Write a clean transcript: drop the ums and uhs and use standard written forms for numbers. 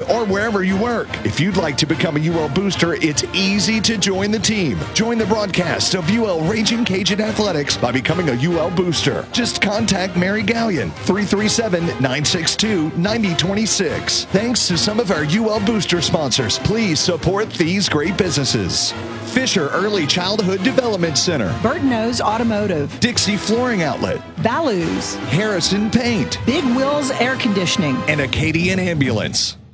or wherever you work. If you'd like to become a UL Booster, it's easy to join the team. Join the broadcast of UL Raging Cajun Athletics by becoming a UL Booster. Just contact Mary Gallion, 337-962-9026. Thanks to some of our UL Booster sponsors, please support these great businesses. Fisher Early Childhood Development Center, Burton-O's Automotive, Dixie Flooring Outlet, Values, Harrison Paint, Big Wheels Air Conditioning, and Acadian Ambulance.